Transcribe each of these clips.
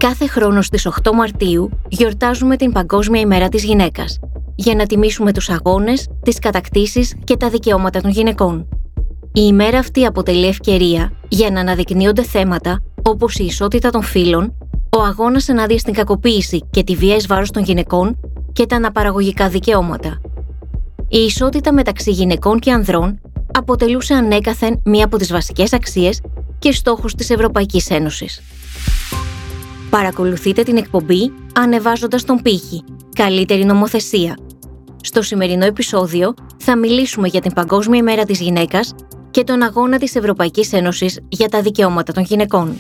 Κάθε χρόνο στις 8 Μαρτίου γιορτάζουμε την Παγκόσμια ημέρα της γυναίκας, για να τιμήσουμε τους αγώνες, τις κατακτήσεις και τα δικαιώματα των γυναικών. Η ημέρα αυτή αποτελεί ευκαιρία για να αναδεικνύονται θέματα όπως η ισότητα των φύλων, ο αγώνας ενάντια στην κακοποίηση και τη βία εις βάρος των γυναικών και τα αναπαραγωγικά δικαιώματα. Η ισότητα μεταξύ γυναικών και ανδρών αποτελούσε ανέκαθεν μία από τις βασικές αξίες και στόχους της Ευρωπαϊκής Ένωσης. Παρακολουθείτε την εκπομπή ανεβάζοντας τον πύχη, καλύτερη νομοθεσία. Στο σημερινό επεισόδιο θα μιλήσουμε για την Παγκόσμια ημέρα της γυναίκας και τον αγώνα της Ευρωπαϊκής Ένωσης για τα δικαιώματα των γυναικών.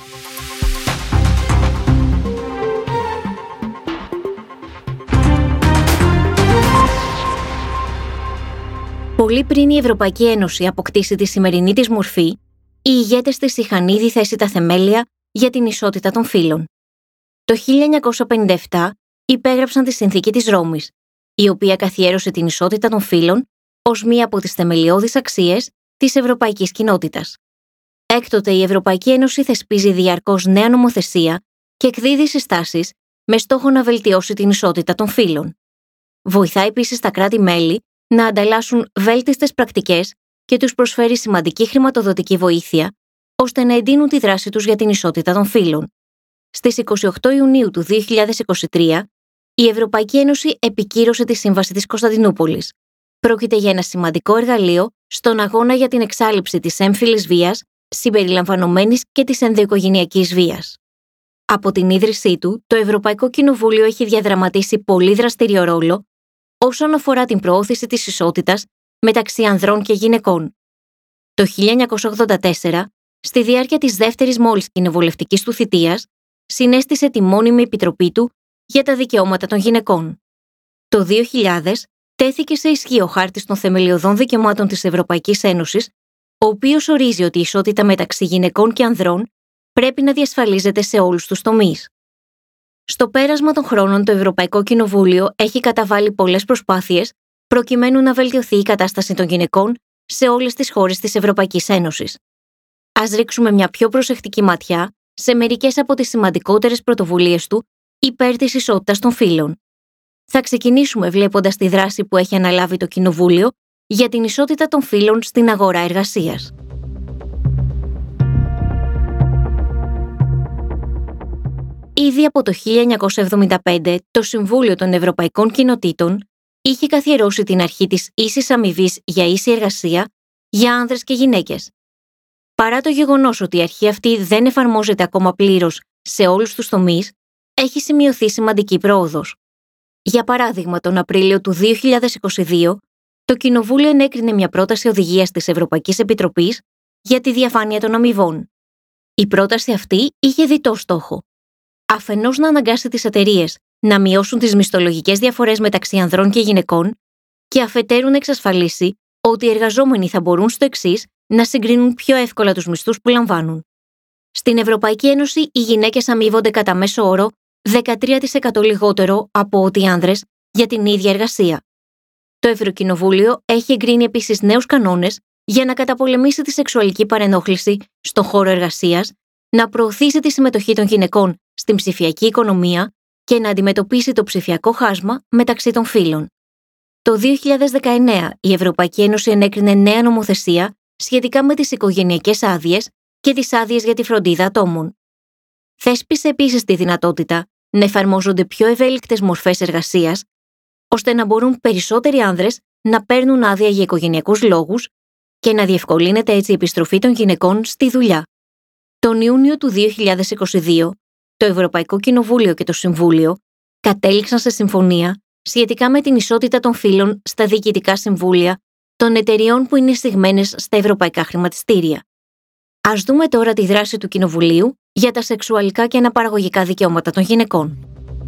Πολύ πριν η Ευρωπαϊκή Ένωση αποκτήσει τη σημερινή της μορφή, οι ηγέτες της είχαν ήδη θέσει τα θεμέλια για την ισότητα των φύλων. Το 1957 υπέγραψαν τη Συνθήκη της Ρώμης, η οποία καθιέρωσε την ισότητα των φύλων ως μία από τις θεμελιώδεις αξίες της Ευρωπαϊκής Κοινότητας. Έκτοτε η Ευρωπαϊκή Ένωση θεσπίζει διαρκώς νέα νομοθεσία και εκδίδει συστάσεις με στόχο να βελτιώσει την ισότητα των φύλων. Βοηθά επίσης τα κράτη-μέλη να ανταλλάσσουν βέλτιστες πρακτικές και τους προσφέρει σημαντική χρηματοδοτική βοήθεια, ώστε να εντείνουν τη δράση τους για την ισότητα των φύλων. Στις 28 Ιουνίου του 2023, η Ευρωπαϊκή Ένωση επικύρωσε τη Σύμβαση της Κωνσταντινούπολης. Πρόκειται για ένα σημαντικό εργαλείο στον αγώνα για την εξάλειψη της έμφυλης βίας, συμπεριλαμβανομένης και της ενδοοικογενειακής βίας. Από την ίδρυσή του, το Ευρωπαϊκό Κοινοβούλιο έχει διαδραματίσει πολύ δραστηριό ρόλο όσον αφορά την προώθηση της ισότητας μεταξύ ανδρών και γυναικών. Το 1984, στη διάρκεια της δεύτερης μόλις κοινοβουλευτικής του θητείας, συνέστησε τη μόνιμη επιτροπή του για τα δικαιώματα των γυναικών. Το 2000 τέθηκε σε ισχύ ο Χάρτης των Θεμελιωδών Δικαιωμάτων της Ευρωπαϊκής Ένωσης, ο οποίος ορίζει ότι η ισότητα μεταξύ γυναικών και ανδρών πρέπει να διασφαλίζεται σε όλους τους τομείς. Στο πέρασμα των χρόνων, το Ευρωπαϊκό Κοινοβούλιο έχει καταβάλει πολλές προσπάθειες προκειμένου να βελτιωθεί η κατάσταση των γυναικών σε όλες τις χώρες της Ευρωπαϊκής Ένωσης. Ας ρίξουμε μια πιο προσεκτική ματιά σε μερικές από τις σημαντικότερες πρωτοβουλίες του υπέρ της ισότητας των φύλων. Θα ξεκινήσουμε βλέποντας τη δράση που έχει αναλάβει το Κοινοβούλιο για την ισότητα των φύλων στην αγορά εργασίας. Ήδη από το 1975, το Συμβούλιο των Ευρωπαϊκών Κοινοτήτων είχε καθιερώσει την αρχή της ίσης αμοιβής για ίση εργασία για άνδρες και γυναίκες. Παρά το γεγονός ότι η αρχή αυτή δεν εφαρμόζεται ακόμα πλήρως σε όλους τους τομείς, έχει σημειωθεί σημαντική πρόοδος. Για παράδειγμα, τον Απρίλιο του 2022, το Κοινοβούλιο ενέκρινε μια πρόταση οδηγίας της Ευρωπαϊκής Επιτροπής για τη διαφάνεια των αμοιβών. Η πρόταση αυτή είχε διτό στόχο. Αφενός να αναγκάσει τις εταιρείες να μειώσουν τις μισθολογικές διαφορές μεταξύ ανδρών και γυναικών και αφετέρου να εξασφαλίσει ότι οι εργαζόμενοι θα μπορούν στο εξής να συγκρίνουν πιο εύκολα τους μισθούς που λαμβάνουν. Στην Ευρωπαϊκή Ένωση, οι γυναίκες αμείβονται κατά μέσο όρο 13% λιγότερο από ότι οι άνδρες για την ίδια εργασία. Το Ευρωκοινοβούλιο έχει εγκρίνει επίσης νέους κανόνες για να καταπολεμήσει τη σεξουαλική παρενόχληση στον χώρο εργασίας, να προωθήσει τη συμμετοχή των γυναικών στην ψηφιακή οικονομία και να αντιμετωπίσει το ψηφιακό χάσμα μεταξύ των φύλων. Το 2019, η Ευρωπαϊκή Ένωση ενέκρινε νέα νομοθεσία σχετικά με τις οικογενειακές άδειες και τις άδειες για τη φροντίδα ατόμων. Θέσπισε επίσης τη δυνατότητα να εφαρμόζονται πιο ευέλικτες μορφές εργασίας, ώστε να μπορούν περισσότεροι άνδρες να παίρνουν άδεια για οικογενειακούς λόγους και να διευκολύνεται έτσι η επιστροφή των γυναικών στη δουλειά. Τον Ιούνιο του 2022, το Ευρωπαϊκό Κοινοβούλιο και το Συμβούλιο κατέληξαν σε συμφωνία σχετικά με την ισότητα των φύλων στα διοικητικά συμβούλια των εταιριών που είναι εισηγμένες στα ευρωπαϊκά χρηματιστήρια. Ας δούμε τώρα τη δράση του Κοινοβουλίου για τα σεξουαλικά και αναπαραγωγικά δικαιώματα των γυναικών.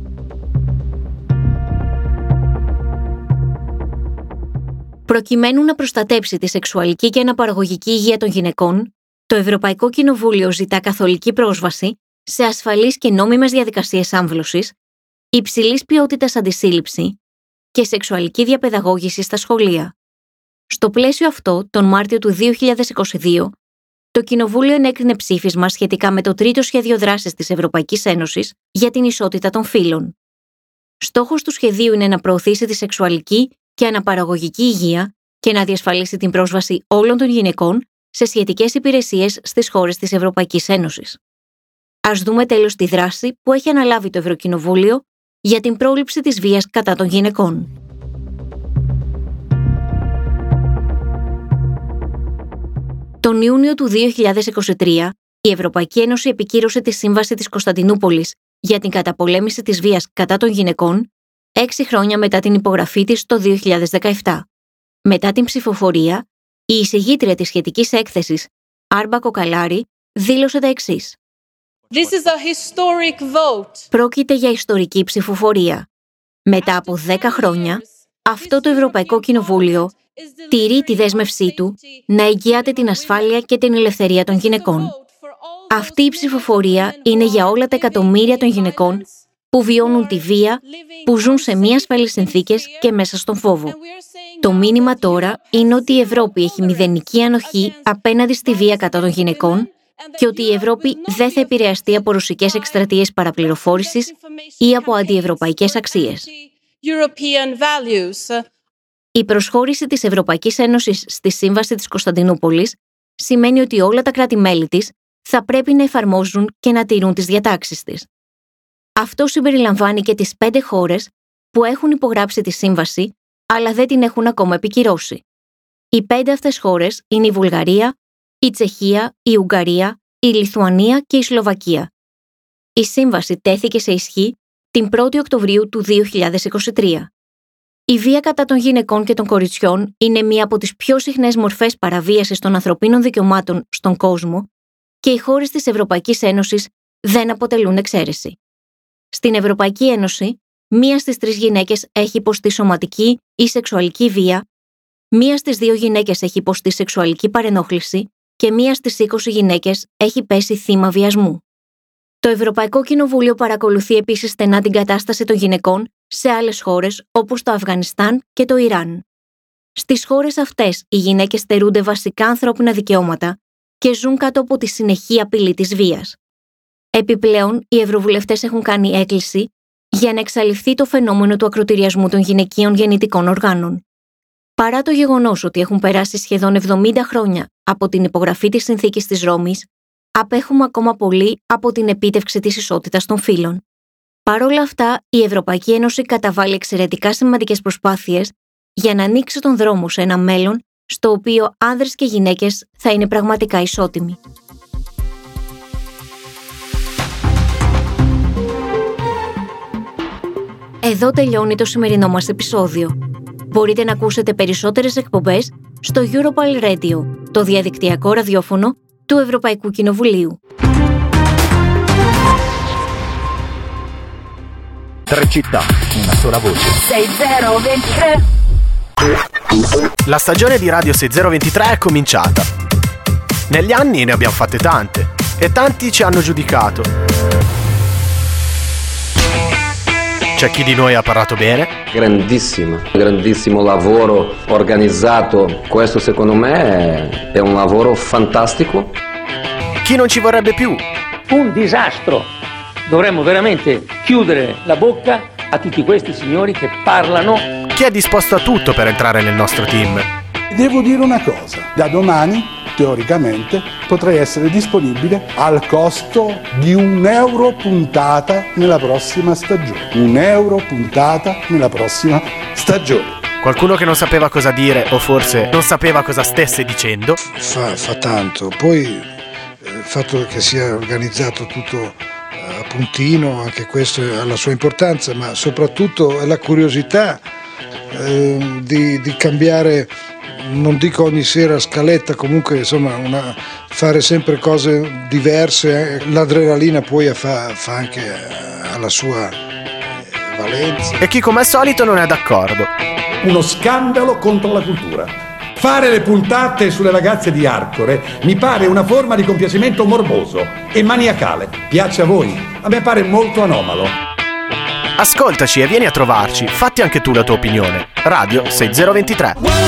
Προκειμένου να προστατέψει τη σεξουαλική και αναπαραγωγική υγεία των γυναικών, το Ευρωπαϊκό Κοινοβούλιο ζητά καθολική πρόσβαση σε ασφαλείς και νόμιμες διαδικασίες άμβλωσης, υψηλής ποιότητας αντισύλληψη και σεξουαλική διαπαιδαγώγηση στα σχολεία. Στο πλαίσιο αυτό, τον Μάρτιο του 2022, το Κοινοβούλιο ενέκρινε ψήφισμα σχετικά με το τρίτο σχέδιο δράσης της Ευρωπαϊκής Ένωσης για την ισότητα των φύλων. Στόχος του σχεδίου είναι να προωθήσει τη σεξουαλική και αναπαραγωγική υγεία και να διασφαλίσει την πρόσβαση όλων των γυναικών σε σχετικές υπηρεσίες στις χώρες της Ευρωπαϊκής Ένωσης. Ας δούμε τέλος τη δράση που έχει αναλάβει το Ευρωκοινοβούλιο για την πρόληψη της βίας κατά των γυναικών. Τον Ιούνιο του 2023, η Ευρωπαϊκή Ένωση επικύρωσε τη Σύμβαση της Κωνσταντινούπολης για την καταπολέμηση της βίας κατά των γυναικών, 6 χρόνια μετά την υπογραφή της το 2017. Μετά την ψηφοφορία, η εισηγήτρια της σχετικής έκθεσης, Άρμπα Κοκαλάρη, δήλωσε τα εξής. This is a historic vote. Πρόκειται για ιστορική ψηφοφορία. Μετά από 10 χρόνια, αυτό το Ευρωπαϊκό Κοινοβούλιο τηρεί τη δέσμευσή του να εγγυάται την ασφάλεια και την ελευθερία των γυναικών. Αυτή η ψηφοφορία είναι για όλα τα εκατομμύρια των γυναικών που βιώνουν τη βία, που ζουν σε μη ασφαλείς συνθήκες και μέσα στον φόβο. Το μήνυμα τώρα είναι ότι η Ευρώπη έχει μηδενική ανοχή απέναντι στη βία κατά των γυναικών και ότι η Ευρώπη δεν θα επηρεαστεί από ρωσικές εκστρατείες παραπληροφόρησης ή από αντιευρωπαϊκές αξίες. Η προσχώρηση της Ευρωπαϊκής Ένωσης στη Σύμβαση της Κωνσταντινούπολης σημαίνει ότι όλα τα κράτη-μέλη της θα πρέπει να εφαρμόζουν και να τηρούν τις διατάξεις της. Αυτό συμπεριλαμβάνει και τις 5 χώρες που έχουν υπογράψει τη σύμβαση, αλλά δεν την έχουν ακόμα επικυρώσει. Οι 5 αυτές χώρες είναι η Βουλγαρία, η Τσεχία, η Ουγγαρία, η Λιθουανία και η Σλοβακία. Η σύμβαση τέθηκε σε ισχύ την 1η Οκτωβρίου του 2023. Η βία κατά των γυναικών και των κοριτσιών είναι μία από τις πιο συχνές μορφές παραβίασης των ανθρωπίνων δικαιωμάτων στον κόσμο και οι χώρες της Ευρωπαϊκής Ένωσης δεν αποτελούν εξαίρεση. Στην Ευρωπαϊκή Ένωση, 1 στις 3 γυναίκες έχει υποστεί σωματική ή σεξουαλική βία, 1 στις 2 γυναίκες έχει υποστεί σεξουαλική παρενόχληση και 1 στις 20 γυναίκες έχει πέσει θύμα βιασμού. Το Ευρωπαϊκό Κοινοβούλιο παρακολουθεί επίσης στενά την κατάσταση των γυναικών σε άλλες χώρες όπως το Αφγανιστάν και το Ιράν. Στις χώρες αυτές οι γυναίκες στερούνται βασικά ανθρώπινα δικαιώματα και ζουν κάτω από τη συνεχή απειλή της βίας. Επιπλέον, οι ευρωβουλευτές έχουν κάνει έκκληση για να εξαλειφθεί το φαινόμενο του ακρωτηριασμού των γυναικείων γεννητικών οργάνων. Παρά το γεγονός ότι έχουν περάσει σχεδόν 70 χρόνια από την υπογραφή της Συνθήκης της Ρώμης, απέχουμε ακόμα πολύ από την επίτευξη της ισότητας των φύλων. Παρ' όλα αυτά, η Ευρωπαϊκή Ένωση καταβάλει εξαιρετικά σημαντικές προσπάθειες για να ανοίξει τον δρόμο σε ένα μέλλον στο οποίο άνδρες και γυναίκες θα είναι πραγματικά ισότιμοι. Εδώ τελειώνει το σημερινό μας επεισόδιο. Μπορείτε να ακούσετε περισσότερες εκπομπές στο Europal Radio, το διαδικτυακό ραδιόφωνο του Ευρωπαϊκού Κοινοβουλίου. Tre città, una sola voce. 6023. La stagione di Radio 6023 è cominciata. Negli anni ne abbiamo fatte tante e tanti ci hanno giudicato. C'è chi di noi ha parlato bene. Grandissimo lavoro organizzato. Questo secondo me è un lavoro fantastico. Chi non ci vorrebbe più. Un disastro. Dovremmo veramente chiudere la bocca a tutti questi signori che parlano. Chi è disposto a tutto per entrare nel nostro team. Devo dire una cosa, da domani teoricamente potrei essere disponibile al costo di €1 puntata nella prossima stagione. €1 puntata nella prossima stagione. Qualcuno che non sapeva cosa dire o forse non sapeva cosa stesse dicendo. Fa tanto. Poi il fatto che sia organizzato tutto a puntino, anche questo ha la sua importanza, ma soprattutto è la curiosità di cambiare, non dico ogni sera scaletta, comunque insomma fare sempre cose diverse. L'adrenalina poi fa anche alla sua valenza. E chi come al solito non è d'accordo. Uno scandalo contro la cultura. Fare le puntate sulle ragazze di Arcore mi pare una forma di compiacimento morboso e maniacale. Piace a voi? A me pare molto anomalo. Ascoltaci e vieni a trovarci, fatti anche tu la tua opinione. Radio 6023.